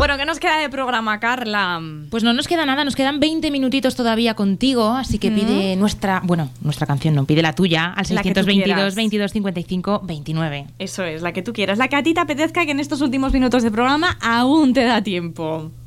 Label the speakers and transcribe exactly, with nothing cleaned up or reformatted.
Speaker 1: Bueno, ¿qué nos queda de programa, Carla?
Speaker 2: Pues no nos queda nada, nos quedan veinte minutitos todavía contigo, así que pide nuestra, bueno, nuestra canción no, pide la tuya al seiscientos veintidós, veintidós cincuenta y cinco, veintinueve.
Speaker 1: Eso es, la que tú quieras, la que a ti te apetezca, que en estos últimos minutos de programa aún te da tiempo.